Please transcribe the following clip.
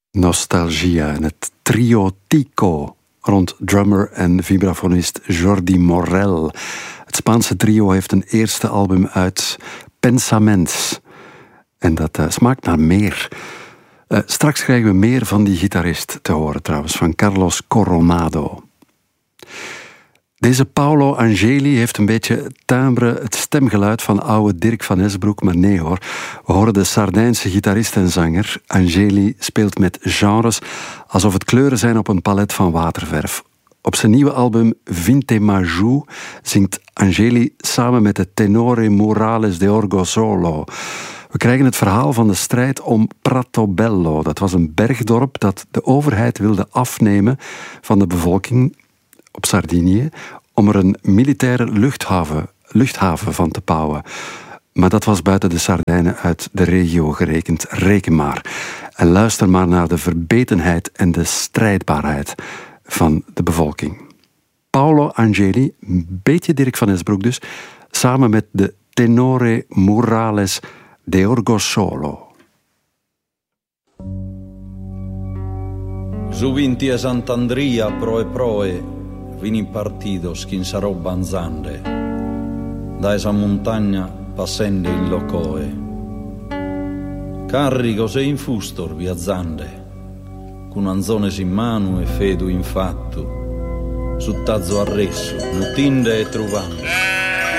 Nostalgia en het trio Tico rond drummer en vibrafonist Jordi Morel. Het Spaanse trio heeft een eerste album uit, Pensaments. En dat smaakt naar meer. Straks krijgen we meer van die gitarist te horen trouwens, van Carlos Coronado. Deze Paolo Angeli heeft een beetje het timbre, het stemgeluid van oude Dirk van Esbroek, maar nee hoor. We horen de Sardijnse gitarist en zanger. Angeli speelt met genres alsof het kleuren zijn op een palet van waterverf. Op zijn nieuwe album Vinte Maju zingt Angeli samen met de tenore Morales de Orgosolo. We krijgen het verhaal van de strijd om Pratobello. Dat was een bergdorp dat de overheid wilde afnemen van de bevolking op Sardinië om er een militaire luchthaven van te bouwen. Maar dat was buiten de Sardijnen uit de regio gerekend. Reken maar. En luister maar naar de verbetenheid en de strijdbaarheid van de bevolking. Paolo Angeli, een beetje Dirk van Esbroek dus, samen met de tenore Morales de Orgosolo. Su vinti a Sant'Andria proe vini partito schinsarò banzande da esa montagna passende in locoe carico se in fustor viazzande con anzones in mano e fedu in fatto su tazzo arresso nutinde e truvande